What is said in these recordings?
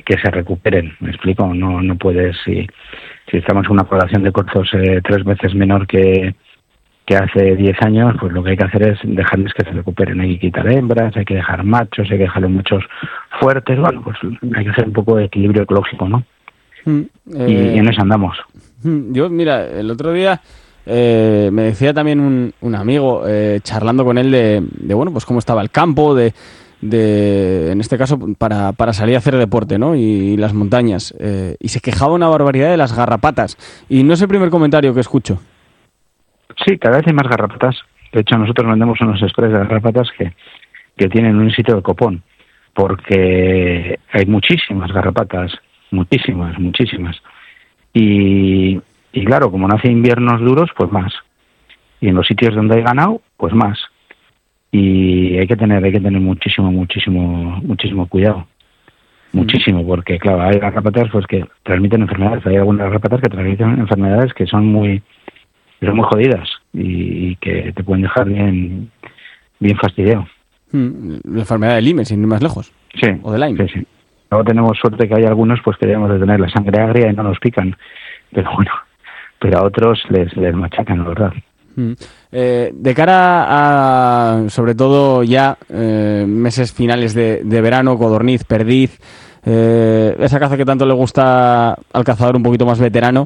que se recuperen, ¿me explico? No puedes, si estamos en una población de corzos 3 veces menor que hace 10 años, pues lo que hay que hacer es dejarles que se recuperen. Hay que quitar hembras, hay que dejar machos, hay que dejarles muchos fuertes. Bueno, pues hay que hacer un poco de equilibrio ecológico, ¿no? Y en eso andamos. Yo, mira, el otro día me decía también un amigo, charlando con él de bueno, pues cómo estaba el campo, en este caso, para salir a hacer deporte, ¿no? Y las montañas. Y se quejaba una barbaridad de las garrapatas. Y no es el primer comentario que escucho. Sí, cada vez hay más garrapatas. De hecho, nosotros vendemos unos sprays de garrapatas que tienen un sitio de copón, porque hay muchísimas garrapatas, muchísimas. Y claro, como no hace inviernos duros, pues más. Y en los sitios donde hay ganado, pues más. Y hay que tener muchísimo cuidado. Muchísimo, porque claro, hay garrapatas pues que transmiten enfermedades. Hay algunas garrapatas que transmiten enfermedades que son muy jodidas y que te pueden dejar bien fastidiado. La enfermedad de Lyme, sin ir más lejos. Sí. O de Lyme. Sí. Luego tenemos suerte que hay algunos pues que debemos de tener la sangre agria y no nos pican. Pero bueno, a otros les machacan, la verdad. De cara a, sobre todo ya, meses finales de verano, codorniz, perdiz, esa caza que tanto le gusta al cazador un poquito más veterano,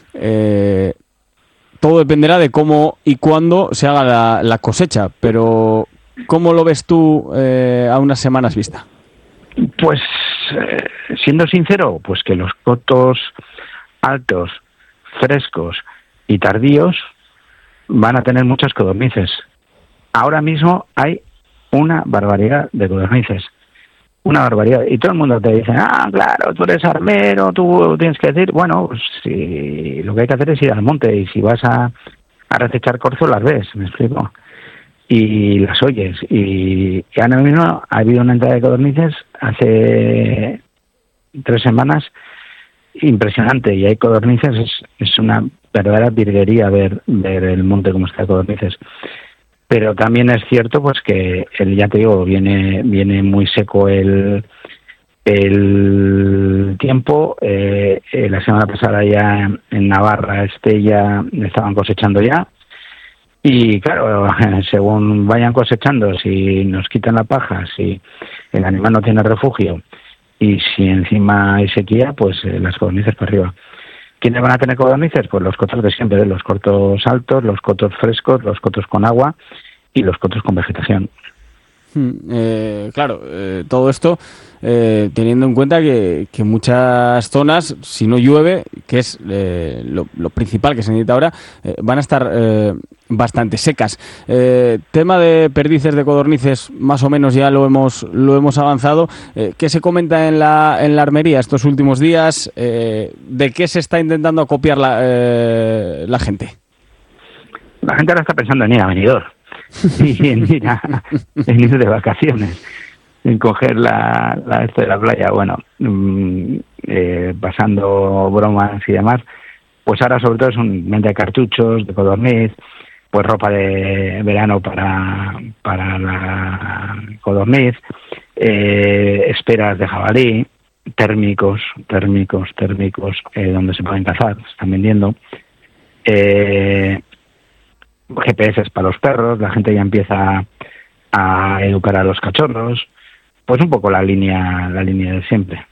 todo dependerá de cómo y cuándo se haga la cosecha, pero ¿cómo lo ves tú a unas semanas vista? Pues, siendo sincero, pues que los cotos altos, frescos y tardíos van a tener muchas codornices. Ahora mismo hay una barbaridad de codornices. Una barbaridad. Y todo el mundo te dice, claro, tú eres armero, tú tienes que decir, bueno, pues si lo que hay que hacer es ir al monte y si vas a recechar corzo las ves, ¿me explico? Y las oyes. Y ahora mismo ha habido una entrada de codornices hace 3 semanas impresionante y hay codornices, es una verdadera virguería ver el monte como está de codornices. Pero también es cierto pues que ya te digo, viene muy seco el tiempo. La semana pasada ya en Navarra ya estaban cosechando ya. Y claro, según vayan cosechando, si nos quitan la paja, si el animal no tiene refugio y si encima hay sequía, pues las codornices para arriba. ¿Quiénes van a tener codornices? Pues los cotos de siempre, los cotos altos, los cotos frescos, los cotos con agua y los cotos con vegetación. Claro, todo esto teniendo en cuenta que muchas zonas, si no llueve, que es lo principal que se necesita ahora, van a estar bastante secas. Tema de perdices, de codornices, más o menos ya lo hemos avanzado. ¿Qué se comenta en la armería estos últimos días? ¿De qué se está intentando acopiar la gente? La gente ahora está pensando en ir a Benidorm y en ir de vacaciones, en coger la de la playa, bueno, pasando bromas y demás. Pues ahora sobre todo es un venta de cartuchos, de codorniz, pues ropa de verano para la codorniz, esperas de jabalí, térmicos, donde se pueden cazar, se están vendiendo. GPS para los perros, la gente ya empieza a educar a los cachorros, pues un poco la línea de siempre.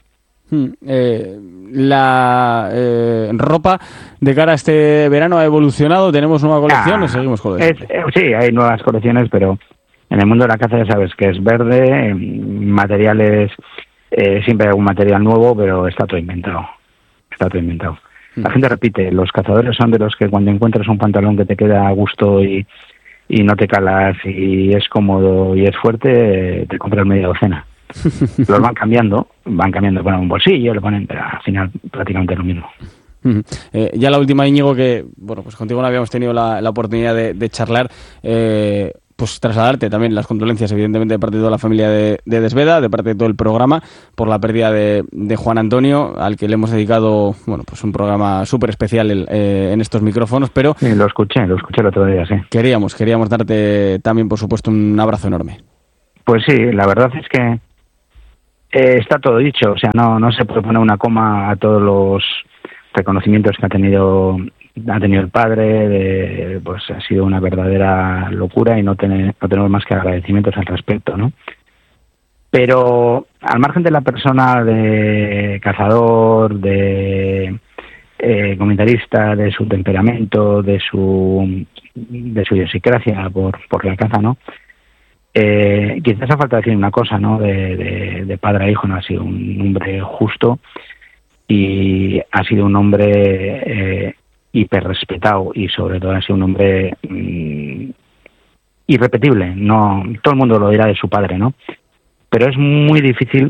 La ropa de cara a este verano ha evolucionado, tenemos nueva colección o seguimos con eso. Sí, hay nuevas colecciones, pero en el mundo de la caza ya sabes que es verde, materiales, siempre hay algún material nuevo, pero está todo inventado. La gente repite, los cazadores son de los que cuando encuentras un pantalón que te queda a gusto y no te calas y es cómodo y es fuerte, te compras media docena. Los van cambiando, ponen un bolsillo, lo ponen, pero al final prácticamente lo mismo. Ya la última, Íñigo, que bueno, pues contigo no habíamos tenido la oportunidad de charlar, pues trasladarte también las condolencias, evidentemente, de parte de toda la familia de Desveda, de parte de todo el programa, por la pérdida de Juan Antonio, al que le hemos dedicado, bueno, pues un programa súper especial en estos micrófonos, pero... Sí, lo escuché el otro día, sí. Queríamos darte también, por supuesto, un abrazo enorme. Pues sí, la verdad es que está todo dicho, o sea, no se puede poner una coma a todos los reconocimientos que ha tenido el padre, pues ha sido una verdadera locura y no tenemos más que agradecimientos al respecto, ¿no? Pero al margen de la persona de cazador, de comentarista, de su temperamento, de su idiosincrasia por la caza, ¿no? Quizás hace falta decir una cosa, ¿no? De padre a hijo, ¿no? Ha sido un hombre justo y ha sido un hombre hiper respetado y sobre todo ha sido un hombre irrepetible. No, todo el mundo lo dirá de su padre, ¿no? Pero es muy difícil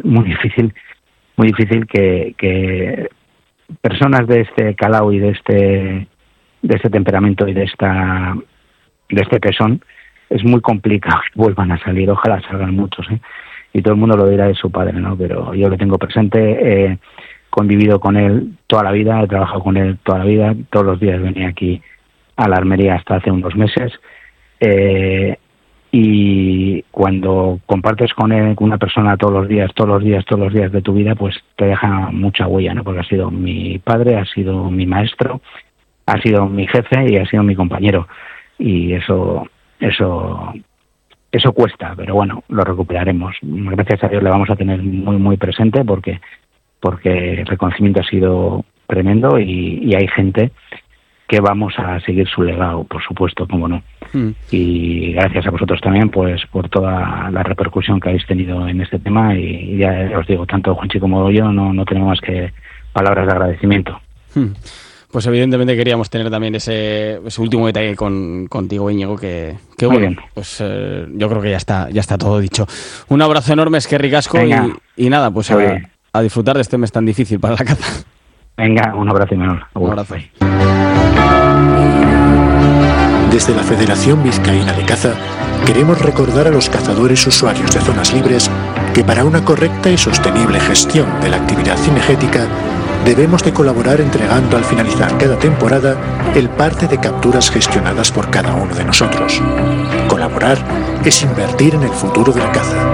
que personas de este calao y de este temperamento y de este tesón, es muy complicado que vuelvan a salir. Ojalá salgan muchos, ¿eh? Y todo el mundo lo dirá de su padre, ¿no? Pero yo lo tengo presente, he convivido con él toda la vida, he trabajado con él toda la vida, todos los días venía aquí a la armería hasta hace unos meses, y cuando compartes con él, con una persona todos los días de tu vida, pues te deja mucha huella, ¿no? Porque ha sido mi padre, ha sido mi maestro, ha sido mi jefe y ha sido mi compañero, y eso cuesta, pero bueno, lo recuperaremos. Gracias a Dios le vamos a tener muy muy presente porque el reconocimiento ha sido tremendo y hay gente que vamos a seguir su legado, por supuesto, cómo no. Y gracias a vosotros también, pues, por toda la repercusión que habéis tenido en este tema, y ya os digo, tanto Juanchi como yo no tenemos más que palabras de agradecimiento. Pues evidentemente queríamos tener también ese último detalle contigo, Íñigo, que muy bueno, bien. Pues yo creo que ya está todo dicho. Un abrazo enorme, Eskerrik asko, y nada, pues a disfrutar de este mes tan difícil para la caza. Venga, un abrazo y menor. Un abrazo. Desde la Federación Vizcaína de Caza, queremos recordar a los cazadores usuarios de zonas libres que para una correcta y sostenible gestión de la actividad cinegética debemos de colaborar entregando al finalizar cada temporada el parte de capturas gestionadas por cada uno de nosotros. Colaborar es invertir en el futuro de la caza.